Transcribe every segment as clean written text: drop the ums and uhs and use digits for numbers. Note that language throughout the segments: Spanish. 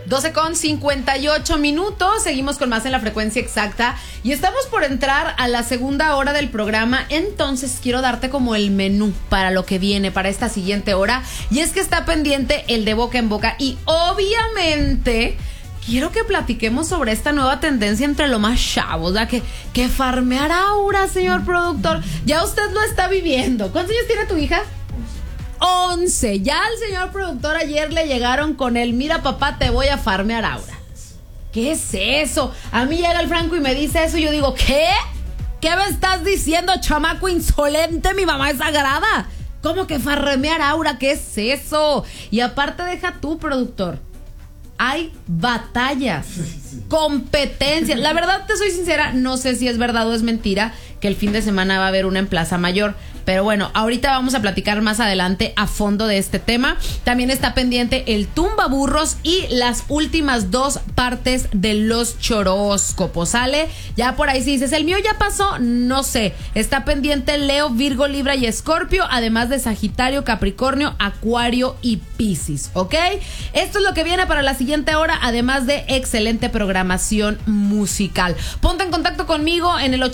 12:58. Seguimos con más en la frecuencia exacta y estamos por entrar a la segunda hora del programa. Entonces quiero darte como el menú para lo que viene, para esta siguiente hora. Y es que está pendiente el de boca en boca y obviamente quiero que platiquemos sobre esta nueva tendencia entre los más chavos, ¿verdad? Que farmear aura, señor productor. Ya usted lo está viviendo. ¿Cuántos años tiene tu hija? 11. Ya al señor productor ayer le llegaron con el mira papá, te voy a farmear aura. ¿Qué es eso? A mí llega el Franco y me dice eso y yo digo, ¿qué? ¿Qué me estás diciendo, chamaco insolente? Mi mamá es sagrada. ¿Cómo que farmear aura? ¿Qué es eso? Y aparte deja tú, productor, hay batallas, competencias. La verdad, te soy sincera, no sé si es verdad o es mentira que el fin de semana va a haber una en Plaza Mayor. Pero bueno, ahorita vamos a platicar más adelante a fondo de este tema. También está pendiente el tumbaburros y las últimas 2 partes de los choróscopos, ¿sale? Ya por ahí si dices, el mío ya pasó, no sé. Está pendiente Leo, Virgo, Libra y Escorpio, además de Sagitario, Capricornio, Acuario y Piscis, ¿ok? Esto es lo que viene para la siguiente hora, además de excelente programación musical. Ponte en contacto conmigo en el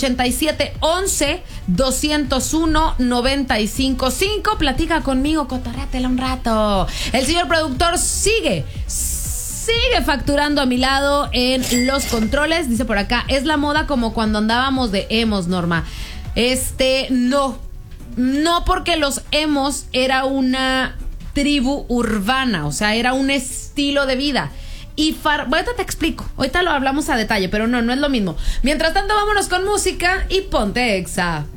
8711-201-955. Platica conmigo, cotorréatela un rato. El señor productor sigue facturando a mi lado en los controles. Dice por acá, es la moda como cuando andábamos de emos, Norma. No, porque los emos era una tribu urbana, o sea, era un estilo de vida. Y ahorita te explico, ahorita lo hablamos a detalle, pero no es lo mismo. Mientras tanto, vámonos con música y ponte Exa.